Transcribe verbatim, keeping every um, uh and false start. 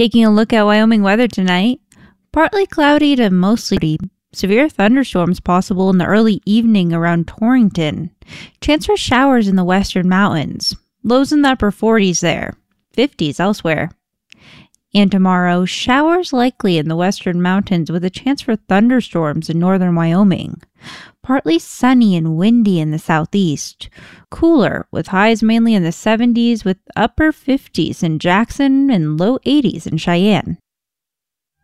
Taking a look at Wyoming weather tonight, partly cloudy to mostly cloudy. Severe thunderstorms possible in the early evening around Torrington. Chance for showers in the western mountains. Lows in the upper forties there, fifties elsewhere. And tomorrow, showers likely in the western mountains with a chance for thunderstorms in northern Wyoming. Partly sunny and windy in the southeast. Cooler with highs mainly in the seventies with upper fifties in Jackson and low eighties in Cheyenne.